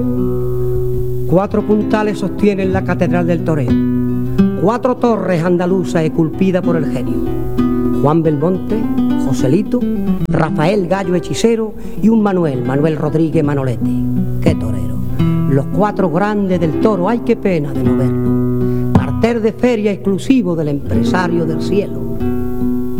4 puntales sostienen la catedral del toreo, 4 torres andaluzas esculpidas por el genio. Juan Belmonte, Joselito, Rafael Gallo Hechicero y un Manuel Rodríguez Manolete. ¡Qué torero! Los 4 grandes del toro, ¡ay qué pena de no verlo! Cartel de feria exclusivo del empresario del cielo.